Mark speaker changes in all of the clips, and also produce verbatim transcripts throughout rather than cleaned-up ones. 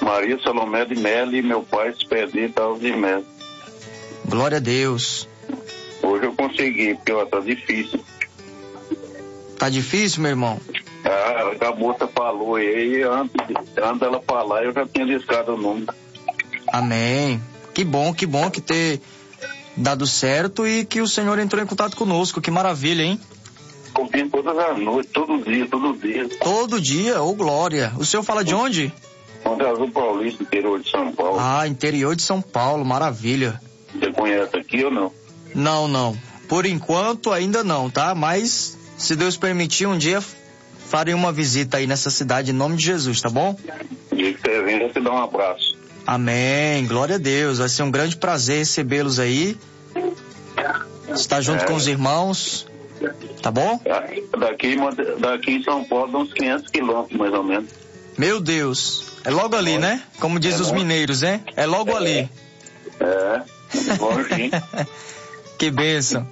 Speaker 1: Maria Salomé de Melo e meu pai Expedito Alves de Melo.
Speaker 2: Glória a Deus.
Speaker 1: Hoje eu consegui, porque ó, tá difícil.
Speaker 2: Tá difícil, meu irmão?
Speaker 1: Ah, a moça falou aí, antes, antes dela falar eu já tinha discado o número.
Speaker 2: Amém. Que bom, que bom que ter dado certo e que o Senhor entrou em contato conosco. Que maravilha, hein?
Speaker 1: Confio todas as noites, todo dia, todo dia.
Speaker 2: Todo dia, ô glória. O senhor fala de onde?
Speaker 1: Monte Azul Paulista, interior de São Paulo.
Speaker 2: Ah, interior de São Paulo, maravilha.
Speaker 1: Você conhece aqui ou não?
Speaker 2: Não, não. Por enquanto ainda não, tá? Mas se Deus permitir, um dia farei uma visita aí nessa cidade em nome de Jesus, tá bom?
Speaker 1: O dia que você vem, eu te dou um abraço.
Speaker 2: Amém, glória a Deus. Vai ser um grande prazer recebê-los aí. Estar junto é. com os irmãos. Tá bom?
Speaker 1: Daqui, daqui em São Paulo, dá uns quinhentos quilômetros, mais ou menos.
Speaker 2: Meu Deus. É logo ali, é. né? Como diz é os bom. mineiros, hein? É logo é. ali.
Speaker 1: É, longinho.
Speaker 2: Que bênção.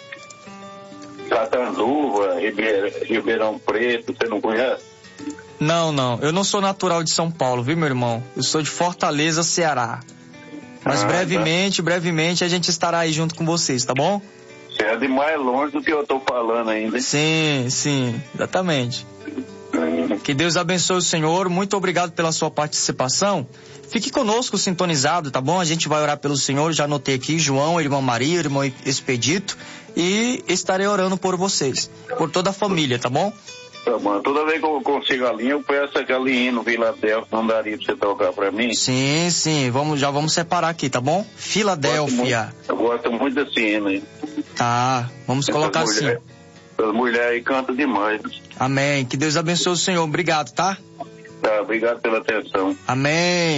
Speaker 1: Catanduva, Ribeirão, Ribeirão Preto, você não conhece?
Speaker 2: Não, não. Eu não sou natural de São Paulo, viu, meu irmão? Eu sou de Fortaleza, Ceará. Mas ah, brevemente, tá. brevemente a gente estará aí junto com vocês, tá bom?
Speaker 1: Você é de mais longe do que eu tô falando ainda.
Speaker 2: Sim, sim, exatamente. Hum. Que Deus abençoe o senhor. Muito obrigado pela sua participação. Fique conosco, sintonizado, tá bom? A gente vai orar pelo senhor. Já anotei aqui, João, irmã Maria, irmão Expedito. E estarei orando por vocês, por toda a família, tá bom?
Speaker 1: Tá bom. Toda vez que eu consigo a linha, eu peço aquela linha no Filadélfia. Não daria pra você tocar pra mim?
Speaker 2: Sim, sim. Vamos, já vamos separar aqui, tá bom? Filadélfia.
Speaker 1: Eu gosto muito desse hino aí.
Speaker 2: Tá, vamos Essas colocar mulher, assim.
Speaker 1: As mulheres aí cantam demais.
Speaker 2: Amém. Que Deus abençoe o senhor. Obrigado, tá?
Speaker 1: Tá, obrigado pela atenção.
Speaker 2: Amém.